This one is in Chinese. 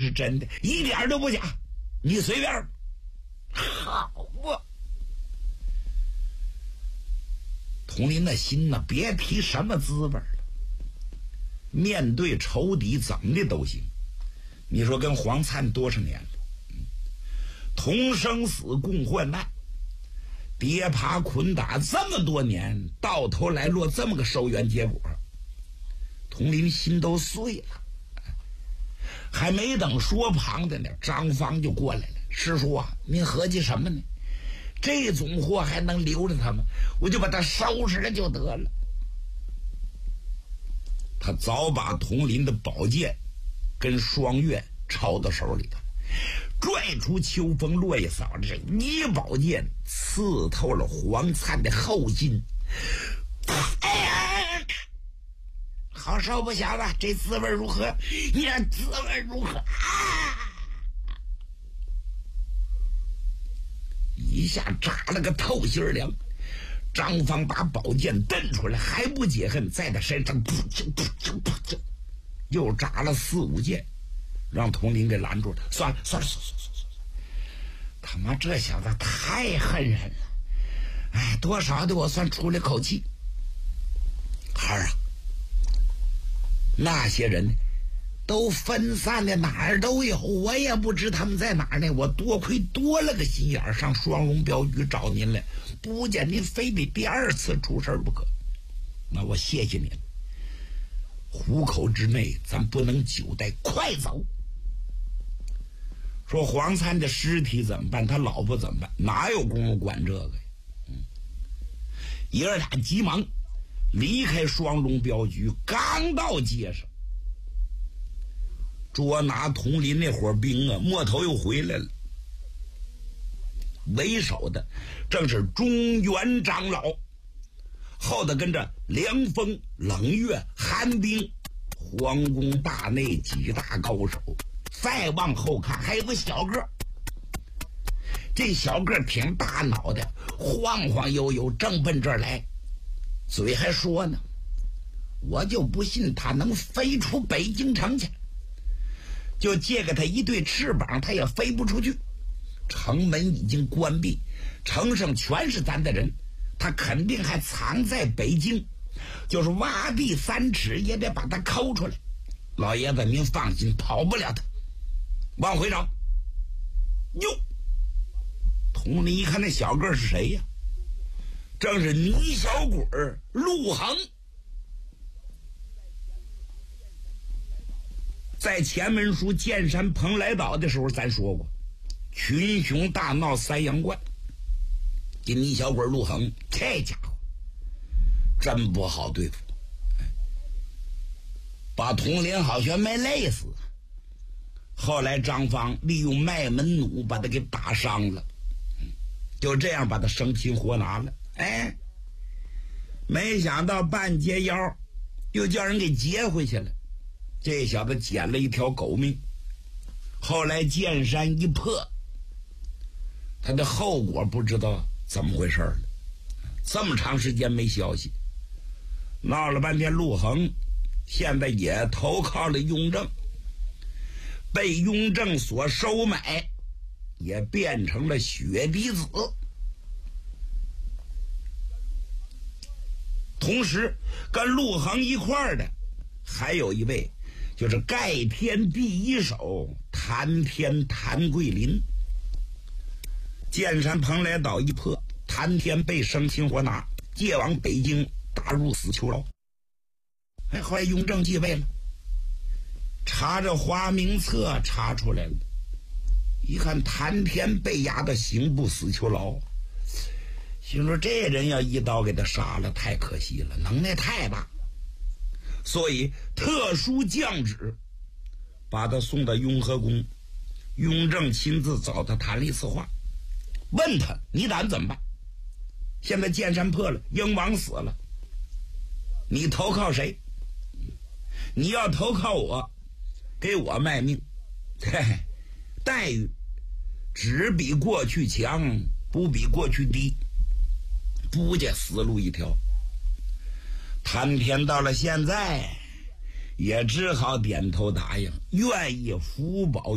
是真的，一点都不假，你随便。好啊，佟林的心呢，别提什么滋味了。面对仇敌，怎么的都行。你说跟黄灿多少年了？同生死共患难，跌爬捆打这么多年，到头来落这么个收圆结果，佟林心都碎了。还没等说旁的呢，张芳就过来了。师叔啊，您合计什么呢？这种货还能留着他吗？我就把他收拾了就得了。他早把佟林的宝剑跟双月抄到手里头，拽出秋风落叶扫，这一宝剑刺透了黄灿的后心。哎呀，好受不小子，这滋味如何？你这滋味如何？一下扎了个透心凉。张芳把宝剑蹬出来，还不解恨，在他身上噗啾噗啾噗啾，又扎了4、5剑，让佟林给拦住了。算了，他妈这小子太恨人了！哎，多少的我算出了口气。孩儿啊，那些人都分散的哪儿都有，我也不知他们在哪儿呢。我多亏多了个心眼，上双龙镖局找您来，不见您非得第2次出事不可。那我谢谢您。虎口之内咱不能久待，快走。说黄灿的尸体怎么办？他老婆怎么办？哪有功夫管这个呀？爷儿俩急忙离开双龙镖局，刚到街上，捉拿佟林那伙兵啊，末头又回来了。为首的正是中原长老，后头跟着凉风、冷月、寒冰，皇宫大内几大高手。再往后看还有个小个，这小个挺大脑袋，晃晃悠悠正奔这儿来，嘴还说呢，我就不信他能飞出北京城去，就借给他一对翅膀他也飞不出去。城门已经关闭，城上全是咱的人，他肯定还藏在北京，就是挖地3尺也得把他抠出来。老爷子您放心，跑不了他。往回找。哟，佟林一看那小个是谁呀？正是泥小鬼陆恒。在前文书剑山蓬莱岛的时候咱说过，群雄大闹三阳关，这泥小鬼陆恒这家伙真不好对付，把佟林好像没累死。后来张芳利用麦门弩把他给打伤了，就这样把他生擒活拿了。哎，没想到半截腰又叫人给截回去了，这小子捡了一条狗命。后来剑山一破，他的后果不知道怎么回事了，这么长时间没消息，闹了半天陆恒现在也投靠了雍正，被雍正所收买，也变成了血滴子。同时跟陆恒一块儿的还有一位，就是盖天第一手谭天谭桂林。剑山蓬莱岛一破，谭天被生擒活拿，借往北京，打入死囚牢。后来雍正继位了，查着花名册查出来了，一看谭天被押到刑部死囚牢，心说这人要一刀给他杀了太可惜了，能耐太大，所以特殊降旨把他送到雍和宫。雍正亲自找他谈了一次话，问他你打算怎么办？现在剑山破了，英王死了，你投靠谁？你要投靠我，给我卖命，待遇只比过去强，不比过去低，不加死路一条。谭天到了现在也只好点头答应，愿意福保